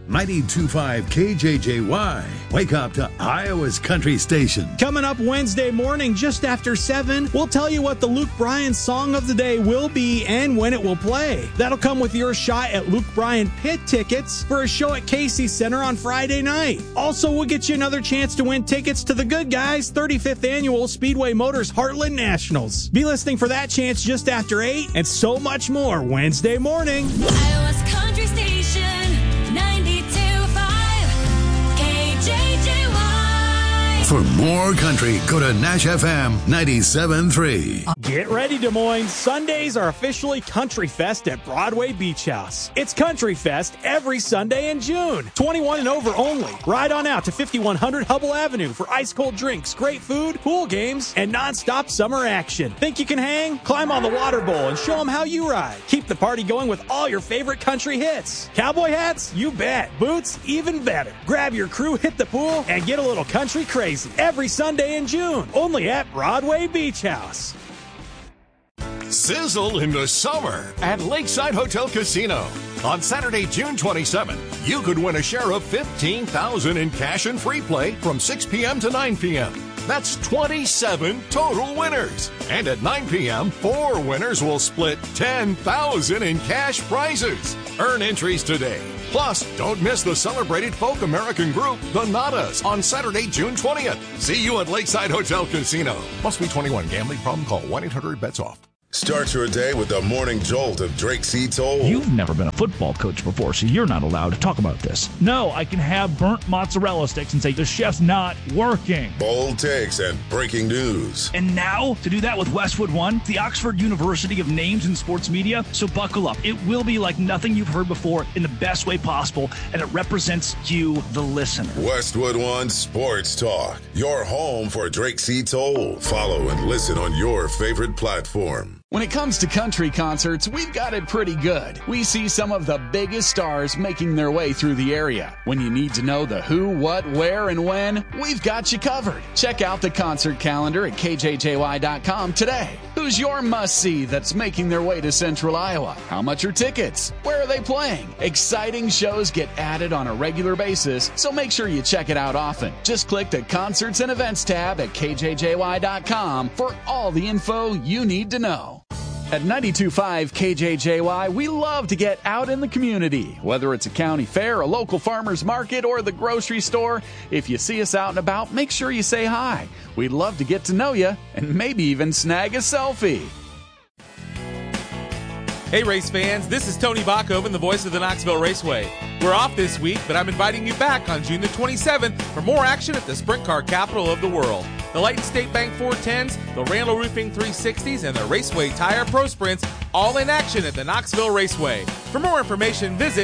92.5 KJJY. Wake up to Iowa's country station. Coming up Wednesday morning, just after 7, we'll tell you what the Luke Bryan Song of the Day will be and when it will play. That'll come with your shot at Luke Bryan pit tickets for a show at Casey Center on Friday night. Also, we'll get you another chance to win tickets to the Good Guys 35th Annual Speedway Motors Heartland Nationals. Be listening for that chance just after 8 and so much more Wednesday morning. Iowa's country station, 92.5 KJJY. For more country, go to Nash FM 97.3. Get ready, Des Moines. Sundays are officially Country Fest at Broadway Beach House. It's Country Fest every Sunday in June. 21 and over only. Ride on out to 5100 Hubble Avenue for ice-cold drinks, great food, pool games, and nonstop summer action. Think you can hang? Climb on the water bowl and show them how you ride. Keep the party going with all your favorite country hits. Cowboy hats? You bet. Boots? Even better. Grab your crew, hit the pool, and get a little country crazy. Every Sunday in June. Only at Broadway Beach House. Sizzle in the summer at Lakeside Hotel Casino. On Saturday, June 27th, you could win a share of $15,000 in cash and free play from 6 p.m. to 9 p.m. That's 27 total winners. And at 9 p.m., 4 winners will split $10,000 in cash prizes. Earn entries today. Plus, don't miss the celebrated folk American group, the Nadas, on Saturday, June 20th. See you at Lakeside Hotel Casino. Must be 21. Gambling problem? Call 1-800-BETS-OFF. Start your day with the morning jolt of Drake C. Toll. You've never been a football coach before, so you're not allowed to talk about this. No, I can have burnt mozzarella sticks and say the chef's not working. Bold takes and breaking news. And now, to do that with Westwood One, the Oxford University of Names in Sports Media. So buckle up. It will be like nothing you've heard before in the best way possible, and it represents you, the listener. Westwood One Sports Talk, your home for Drake C. Toll. Follow and listen on your favorite platform. When it comes to country concerts, we've got it pretty good. We see some of the biggest stars making their way through the area. When you need to know the who, what, where, and when, we've got you covered. Check out the concert calendar at KJJY.com today. Who's your must-see that's making their way to Central Iowa? How much are tickets? Where are they playing? Exciting shows get added on a regular basis, so make sure you check it out often. Just click the Concerts and Events tab at KJJY.com for all the info you need to know. At 92.5 KJJY, we love to get out in the community. Whether it's a county fair, a local farmer's market, or the grocery store, if you see us out and about, make sure you say hi. We'd love to get to know you and maybe even snag a selfie. Hey race fans, this is Tony Bachhoven, the voice of the Knoxville Raceway. We're off this week, but I'm inviting you back on June the 27th for more action at the sprint car capital of the world. The Lighton State Bank 410s, the Randall Roofing 360s, and the Raceway Tire Pro Sprints, all in action at the Knoxville Raceway. For more information, visit